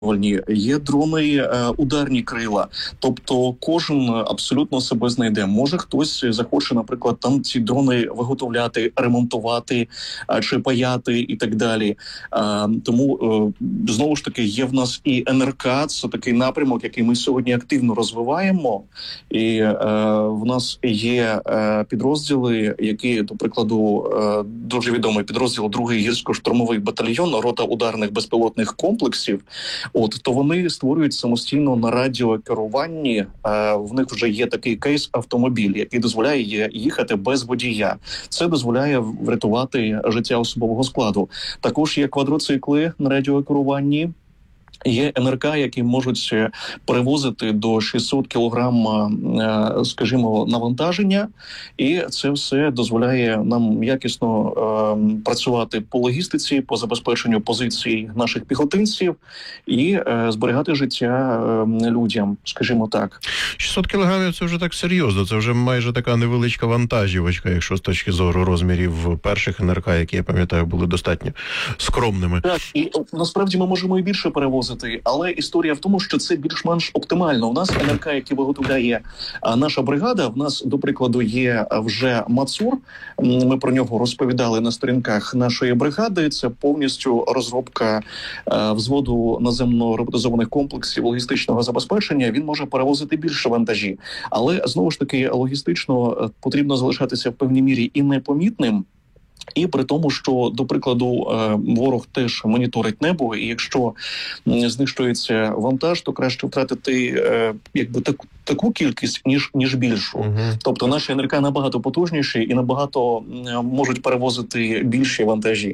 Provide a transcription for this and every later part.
Є дрони ударні крила, тобто кожен абсолютно себе знайде. Може хтось захоче, наприклад, там ці дрони виготовляти, ремонтувати чи паяти і так далі. Тому знову ж таки є в нас і НРК, це такий напрямок, який ми сьогодні активно розвиваємо. І в нас є підрозділи, які, до прикладу, дуже відомий підрозділ 2-й гірсько-штурмовий батальйон, рота ударних безпілотних комплексів. То вони створюють самостійно на радіокеруванні. В них вже є такий кейс-автомобіль, який дозволяє їхати без водія. Це дозволяє врятувати життя особового складу. Також є квадроцикли на радіокеруванні. Є НРК, які можуть перевозити до 600 кілограм, скажімо, навантаження, і це все дозволяє нам якісно працювати по логістиці, по забезпеченню позицій наших піхотинців і зберігати життя людям, скажімо так. 600 кілограмів – це вже так серйозно, це вже майже така невеличка вантажівочка, якщо з точки зору розмірів перших НРК, які, я пам'ятаю, були достатньо скромними. Так, і насправді ми можемо і більше перевозити. Але історія в тому, що це більш-менш оптимально. У нас НРК, які виготовляє наша бригада, в нас, до прикладу, є вже Мацур. Ми про нього розповідали на сторінках нашої бригади. Це повністю розробка взводу наземно роботизованих комплексів логістичного забезпечення. Він може перевозити більше вантажі. Але, знову ж таки, логістично потрібно залишатися в певній мірі і непомітним. І при тому, що, до прикладу, ворог теж моніторить небо, і якщо знищується вантаж, то краще втратити таку кількість, ніж більшу. Тобто наші НРК набагато потужніші і набагато можуть перевозити більші вантажі.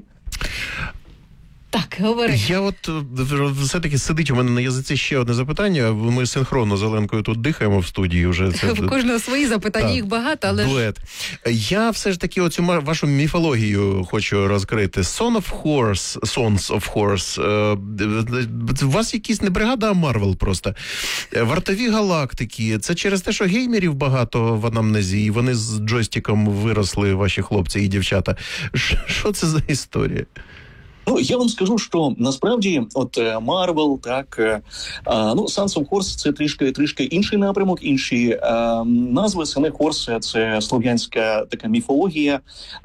Так, говори. Я все-таки сидить у мене на язиці ще одне запитання. Ми синхронно з Оленкою тут дихаємо в студії. Вже це... В кожного свої запитання, їх багато, але... Дует. Я все ж таки оцю вашу міфологію хочу розкрити. Sons of Horse. У вас якісь не бригада, а Марвел просто. Вартові галактики. Це через те, що геймерів багато в анамнезі, і вони з джойстиком виросли, ваші хлопці і дівчата. Що це за історія? Я вам скажу, що насправді Marvel, так, Sons of Horse – це трішки інший напрямок, інші назви. Сини Хорса – це слов'янська така міфологія.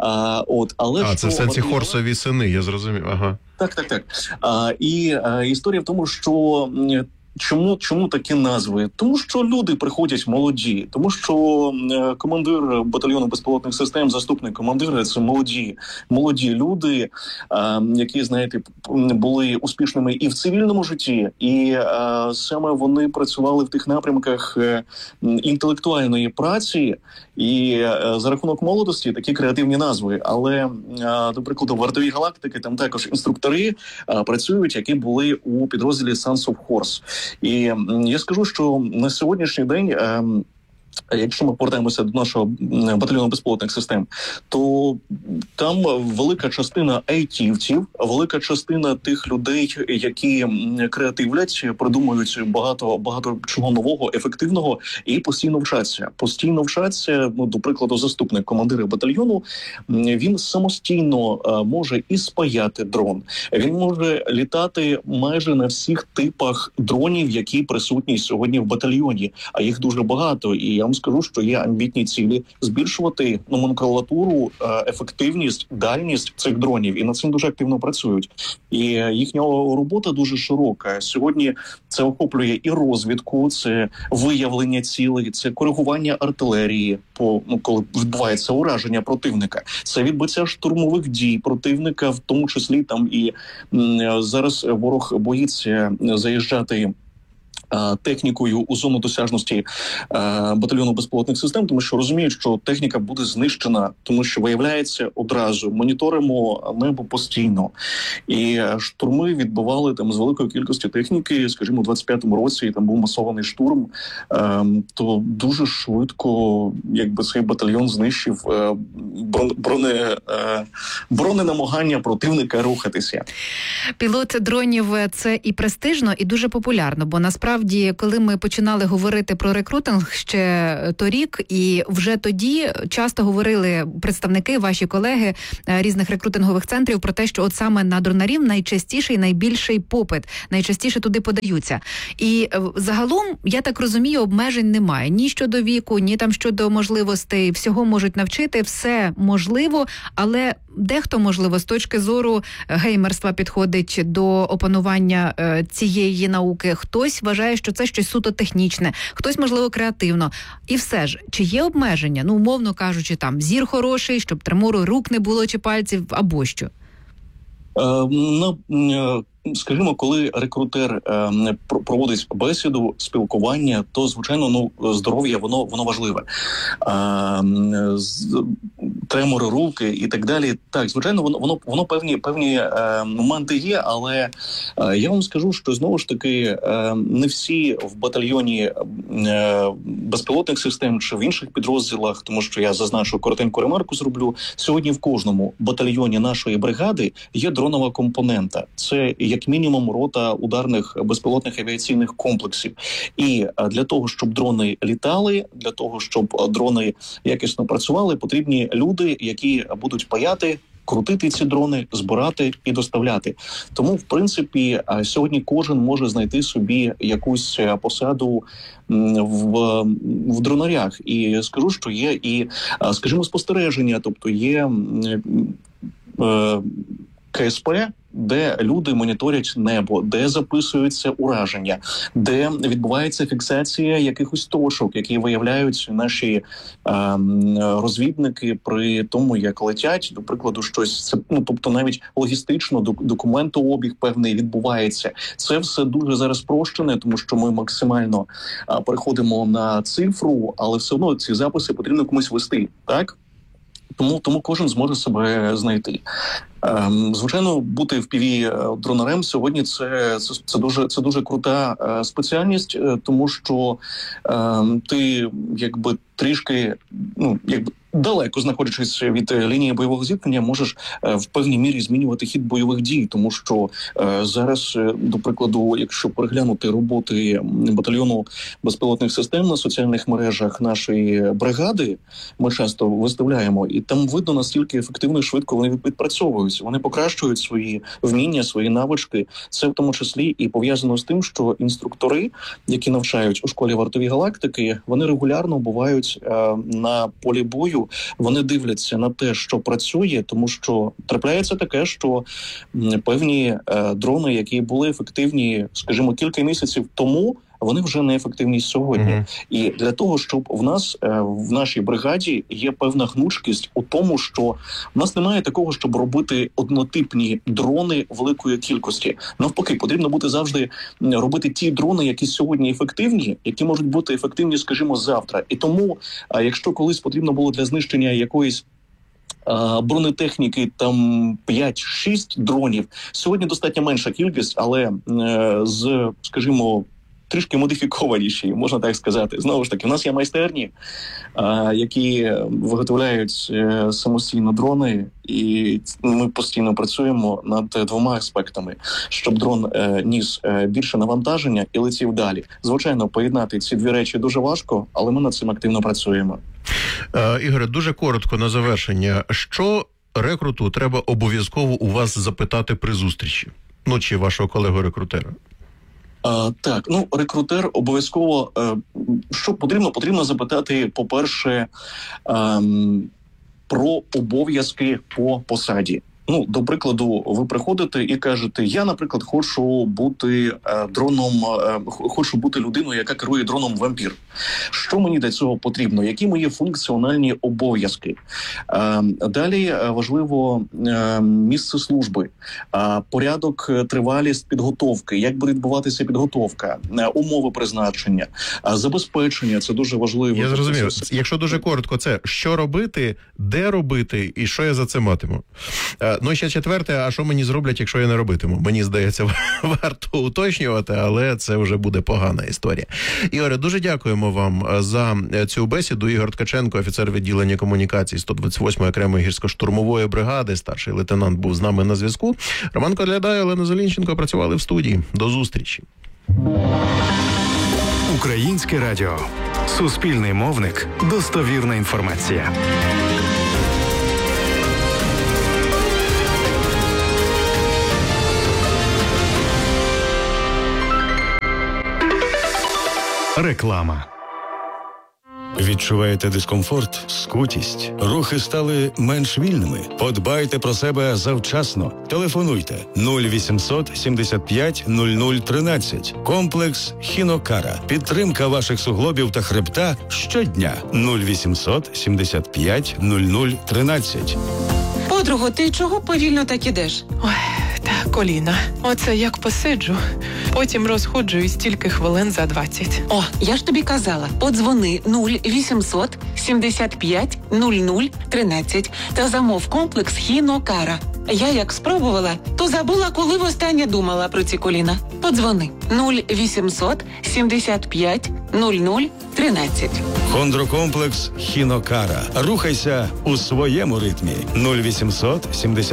Це в сенсі Хорсові сини, я зрозумів, ага. Так. І історія в тому, що... Чому такі назви? Тому що люди приходять молоді, тому що командир батальйону безпілотних систем, заступник командира – це молоді люди, які, знаєте, були успішними і в цивільному житті, і саме вони працювали в тих напрямках інтелектуальної праці, і за рахунок молодості такі креативні назви. Але, до прикладу, вартові галактики, там також інструктори працюють, які були у підрозділі Sons of Horse. І я скажу, що на сьогоднішній день, якщо ми повертаємося до нашого батальйону безпілотних систем, то там велика частина айтівців, велика частина тих людей, які креативлять, придумують багато чого нового, ефективного і постійно вчаться. До прикладу, заступник командира батальйону, він самостійно може і спаяти дрон. Він може літати майже на всіх типах дронів, які присутні сьогодні в батальйоні, а їх дуже багато. І я вам скажу, що є амбітні цілі збільшувати номенклатуру, ефективність, дальність цих дронів, і над цим дуже активно працюють. І їхня робота дуже широка. Сьогодні це охоплює і розвідку, це виявлення цілей, це коригування артилерії, коли відбувається ураження противника, це відбиття штурмових дій противника, в тому числі там і зараз ворог боїться заїжджати технікою у зону досяжності батальйону безпілотних систем, тому що розуміють, що техніка буде знищена, тому що виявляється одразу. Моніторимо небо постійно. І штурми відбували там з великої кількості техніки, скажімо, у 25-му році там був масований штурм, то дуже швидко цей батальйон знищив броненамагання противника рухатися. Пілот дронів – це і престижно, і дуже популярно, бо насправді насправді, коли ми починали говорити про рекрутинг ще торік, і вже тоді часто говорили представники, ваші колеги різних рекрутингових центрів про те, що от саме на дронарів найчастіший, найбільший попит, найчастіше туди подаються. І загалом, я так розумію, обмежень немає. Ні щодо віку, ні там щодо можливостей. Всього можуть навчити, все можливо, але дехто, можливо, з точки зору геймерства підходить до опанування цієї науки. Хтось вважає, що це щось суто технічне, хтось, можливо, креативно. І все ж, чи є обмеження? Ну, умовно кажучи, там, зір хороший, щоб тремору рук не було чи пальців, або що? Скажімо, коли рекрутер проводить бесіду, спілкування, то, звичайно, здоров'я, воно важливе. Тремори руки і так далі. Так, звичайно, воно певні моменти є, але я вам скажу, що, знову ж таки, не всі в батальйоні безпілотних систем чи в інших підрозділах, тому що я зазначу, коротеньку ремарку зроблю, сьогодні в кожному батальйоні нашої бригади є дронова компонента. Це як мінімум рота ударних безпілотних авіаційних комплексів. І для того, щоб дрони літали, для того, щоб дрони якісно працювали, потрібні люди, які будуть паяти, крутити ці дрони, збирати і доставляти. Тому, в принципі, сьогодні кожен може знайти собі якусь посаду в дронарях. І скажу, що є і, скажімо, спостереження, тобто є КСП, де люди моніторять небо, де записуються ураження, де відбувається фіксація якихось точок, які виявляють наші розвідники при тому, як летять, до прикладу, щось. Це, тобто навіть логістично документообіг певний відбувається. Це все дуже зараз спрощене, тому що ми максимально переходимо на цифру, але все одно ці записи потрібно комусь вести, так? Тому кожен зможе себе знайти. Звичайно, бути FPV-дронарем сьогодні це дуже крута спеціальність, тому що ти якби трішки, далеко знаходячись від лінії бойового зіткнення, можеш в певній мірі змінювати хід бойових дій, тому що зараз, до прикладу, якщо переглянути роботи батальйону безпілотних систем на соціальних мережах нашої бригади, ми часто виставляємо, і там видно, наскільки ефективно і швидко вони відпрацьовуються. Вони покращують свої вміння, свої навички. Це в тому числі і пов'язано з тим, що інструктори, які навчають у школі вартові галактики, вони регулярно бувають на полі бою, вони дивляться на те, що працює, тому що трапляється таке, що певні дрони, які були ефективні, скажімо, кілька місяців тому, вони вже не ефективні сьогодні. І для того, щоб в нас, в нашій бригаді є певна гнучкість у тому, що в нас немає такого, щоб робити однотипні дрони великої кількості. Навпаки, потрібно буде завжди робити ті дрони, які сьогодні ефективні, які можуть бути ефективні, скажімо, завтра. І тому, якщо колись потрібно було для знищення якоїсь бронетехніки там 5-6 дронів, сьогодні достатньо менша кількість, але з, скажімо, трішки модифікованіші, можна так сказати. Знову ж таки, в нас є майстерні, які виготовляють самостійно дрони, і ми постійно працюємо над двома аспектами, щоб дрон ніс більше навантаження і летів далі. Звичайно, поєднати ці дві речі дуже важко, але ми над цим активно працюємо. Ігоре, дуже коротко на завершення. Що рекруту треба обов'язково у вас запитати при зустрічі? Чи вашого колегу-рекрутера? Так, рекрутер обов'язково, що потрібно запитати, по-перше, про обов'язки по посаді. До прикладу, ви приходите і кажете, я, наприклад, хочу бути людиною, яка керує дроном «Вампір». Що мені для цього потрібно? Які мої функціональні обов'язки? Далі важливо місце служби, порядок, тривалість підготовки, як буде відбуватися підготовка, умови призначення, забезпечення – це дуже важливо. Я зрозумів. Якщо дуже коротко, це що робити, де робити і що я за це матиму? І ще четверте, а що мені зроблять, якщо я не робитиму? Мені здається, варто уточнювати, але це вже буде погана історія. Ігоре, дуже дякуємо вам за цю бесіду. Ігор Ткаченко, офіцер відділення комунікацій 128-ї окремої гірсько-штурмової бригади, старший лейтенант, був з нами на зв'язку. Роман Коляда і Олена Зелінченко працювали в студії. До зустрічі. Українське радіо. Суспільний мовник. Достовірна інформація. Реклама. Відчуваєте дискомфорт, скутість? Рухи стали менш вільними? Подбайте про себе завчасно. Телефонуйте 0800 75 00 13. Комплекс Хінокара. Підтримка ваших суглобів та хребта щодня. 0800 75 00 13. Подруго, ти чого повільно так ідеш? Ой, та коліна. Оце як посиджу, потім розходжуюсь тільки хвилин за 20. О, я ж тобі казала, подзвони 0800 75 00 13 та замов комплекс Хінокара. Я як спробувала, то забула, коли востаннє думала про ці коліна. Подзвони 0800 75 00 13. Хондрокомплекс Хінокара. Рухайся у своєму ритмі. 0800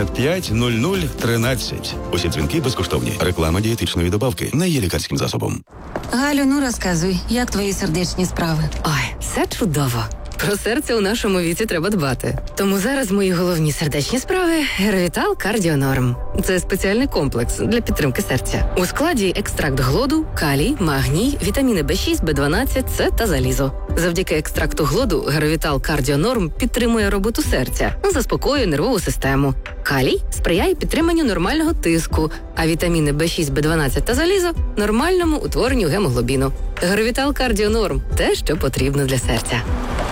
75 00 13. Усі дзвінки безкоштовні. Реклама дієтичної добавки не є лікарським засобом. Галю, ну розказуй, як твої сердечні справи? Ой, все чудово. Про серце у нашому віці треба дбати. Тому зараз мої головні сердечні справи – Геровітал Кардіонорм. Це спеціальний комплекс для підтримки серця. У складі екстракт глоду, калій, магній, вітаміни В6, В12, С та залізо. Завдяки екстракту глоду Геровітал Кардіонорм підтримує роботу серця, заспокоює нервову систему. Калій сприяє підтриманню нормального тиску, а вітаміни В6, В12 та залізо – нормальному утворенню гемоглобіну. Геровітал Кардіонорм – те, що потрібно для серця.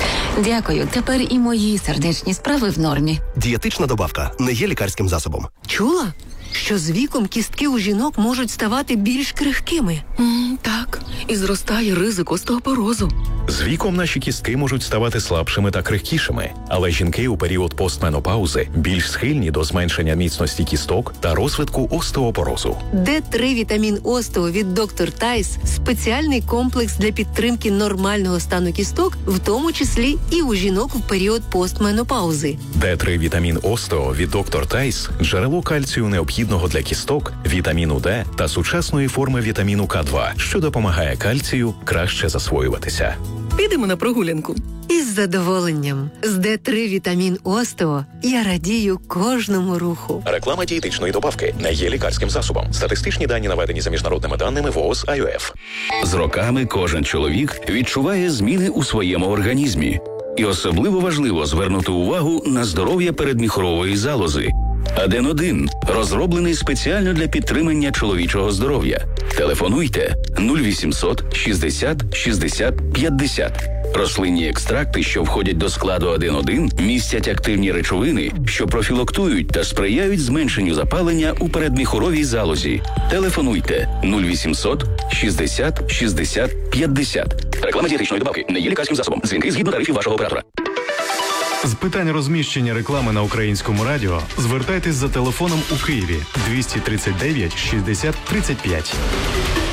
Дякую, тепер і мої сердечні справи в нормі. Дієтична добавка не є лікарським засобом. Чула, що з віком кістки у жінок можуть ставати більш крихкими? Так, і зростає ризик остеопорозу. З віком наші кістки можуть ставати слабшими та крихкішими, але жінки у період постменопаузи більш схильні до зменшення міцності кісток та розвитку остеопорозу. Д3 вітамін Остео від доктор Тайс – спеціальний комплекс для підтримки нормального стану кісток, в тому числі і у жінок в період постменопаузи. Д3 вітамін Остео від доктор Тайс – джерело кальцію необхідного для кісток, вітаміну Д та сучасної форми вітаміну К2, що допомагає кальцію краще засвоюватися. Підемо на прогулянку. Із задоволенням. З Д3 вітамін Остео я радію кожному руху. Реклама дієтичної добавки не є лікарським засобом. Статистичні дані наведені за міжнародними даними ВООЗ АЮФ. З роками кожен чоловік відчуває зміни у своєму організмі. І особливо важливо звернути увагу на здоров'я передміхорової залози. Аден-1 розроблений спеціально для підтримання чоловічого здоров'я. Телефонуйте 0800 60 60 50. Рослинні екстракти, що входять до складу Аден-1, містять активні речовини, що профілактують та сприяють зменшенню запалення у передміхоровій залозі. Телефонуйте 0800 60 60 50. Реклама дієтичної добавки не є лікарським засобом. Дзвінки згідно тарифів вашого оператора. З питань розміщення реклами на Українському радіо звертайтесь за телефоном у Києві 239 60 35.